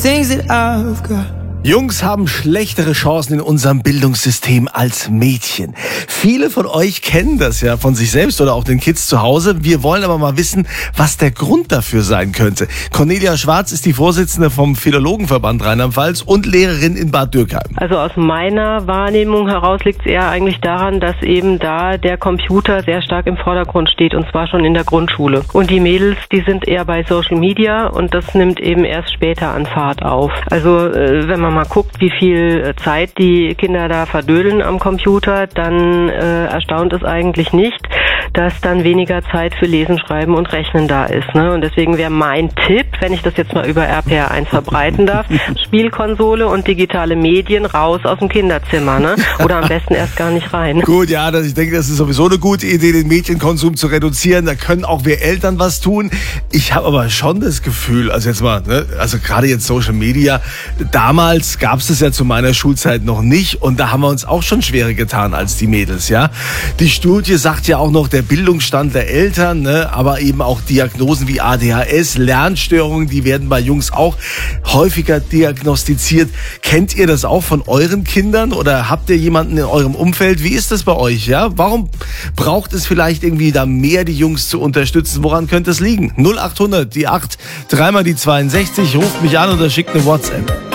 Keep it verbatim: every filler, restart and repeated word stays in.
things that I've got. Jungs haben schlechtere Chancen in unserem Bildungssystem als Mädchen. Viele von euch kennen das ja von sich selbst oder auch den Kids zu Hause. Wir wollen aber mal wissen, was der Grund dafür sein könnte. Cornelia Schwarz ist die Vorsitzende vom Philologenverband Rheinland-Pfalz und Lehrerin in Bad Dürkheim. Also aus meiner Wahrnehmung heraus liegt es eher eigentlich daran, dass eben da der Computer sehr stark im Vordergrund steht, und zwar schon in der Grundschule. Und die Mädels, die sind eher bei Social Media, und das nimmt eben erst später an Fahrt auf. Also äh, wenn man mal guckt, wie viel Zeit die Kinder da verdödeln am Computer, dann äh, erstaunt es eigentlich nicht, dass dann weniger Zeit für Lesen, Schreiben und Rechnen da ist. Ne? Und deswegen wäre mein Tipp, wenn ich das jetzt mal über R P R eins verbreiten darf, Spielkonsole und digitale Medien raus aus dem Kinderzimmer. Ne? Oder am besten erst gar nicht rein. Gut, ja, das, ich denke, das ist sowieso eine gute Idee, den Medienkonsum zu reduzieren. Da können auch wir Eltern was tun. Ich habe aber schon das Gefühl, also jetzt mal, ne, also gerade jetzt Social Media, damals gab es das ja zu meiner Schulzeit noch nicht, und da haben wir uns auch schon schwerer getan als die Mädels, ja. Die Studie sagt ja auch noch, der Bildungsstand der Eltern, ne, aber eben auch Diagnosen wie A D H S, Lernstörungen, die werden bei Jungs auch häufiger diagnostiziert. Kennt ihr das auch von euren Kindern oder habt ihr jemanden in eurem Umfeld? Wie ist das bei euch, ja? Warum braucht es vielleicht irgendwie da mehr, die Jungs zu unterstützen? Woran könnte es liegen? null acht hundert, die acht, dreimal die zweiundsechzig, ruft mich an oder schickt eine WhatsApp.